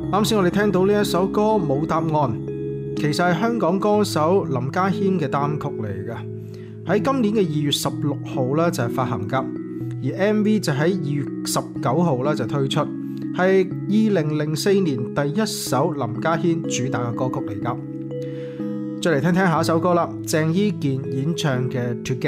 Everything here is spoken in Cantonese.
啱先我哋聽到呢一首歌冇答案，其實係香港歌手林家謙嘅單曲嚟嘅，喺今年嘅2月16號咧就係發行噶，而 MV 就喺2月19號咧就推出，係2004年第一首林家謙主打嘅歌曲嚟噶。再嚟聽聽下一首歌啦，鄭伊健演唱嘅《Together》。